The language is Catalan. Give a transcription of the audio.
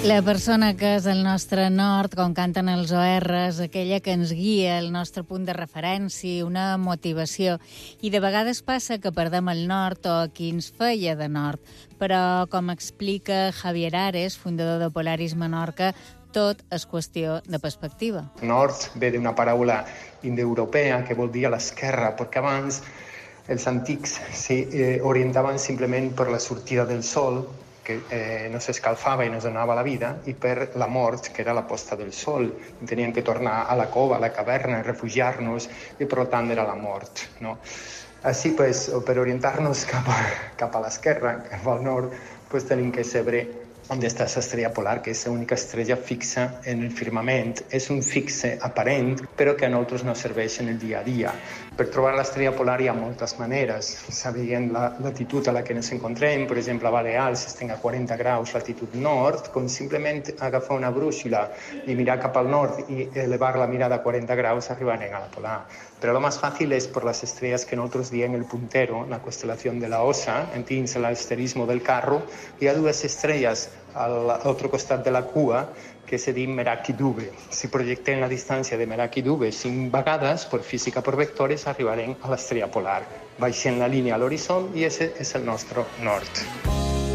La persona que és el nostre nord, com canten els ORs, aquella que ens guia, el nostre punt de referència, una motivació. I de vegades passa que perdem el nord o qui ens feia de nord. Però, com explica Javier Ares, fundador de Polaris Menorca, tot és qüestió de perspectiva. Nord ve d'una paraula indoeuropea que vol dir a l'esquerra, perquè abans els antics s'orientaven simplement per la sortida del sol, que no s'escalfava i no es donava la vida, i per la mort, que era la posta del sol. Tenien que tornar a la cova, a la caverna, refugiar-nos, i per tant era la mort. No? Així, pues, per orientar-nos cap a l'esquerra, cap al nord, pues, tenim que saber on està l'estrella polar, que és l'única estrella fixa en el firmament. És un fixe aparent, però que a nosaltres no serveix en el dia a dia. Per trobar l'estrella polar hi ha moltes maneres. Sabent la latitud a la que ens encontrem, per exemple, a Balears estem a 40 graus latitud nord, com simplement agafar una brúixola i mirar cap al nord i elevar la mirada a 40 graus, arribarem a la polar. Pero lo más fácil es por las estrellas que nosotros diem el puntero, la constelación de la Osa, dins l'asterismo del carro. Hi ha dues estrelles a l'altre costat de la cua que se diu Meraki Dube. Si projectem la distància de Meraki Dube 5 vegades, per física per vectores, arribarem a l'estrella polar. Baixem la línia a l'horitzó i ese és el nostre nord.